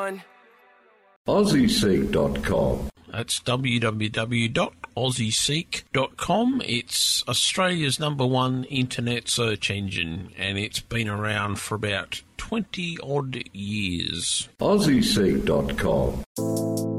one. AussieSeek.com. That's www.aussieseek.com. It's Australia's #1 internet search engine, and it's been around for about 20 odd years. AussieSeek.com.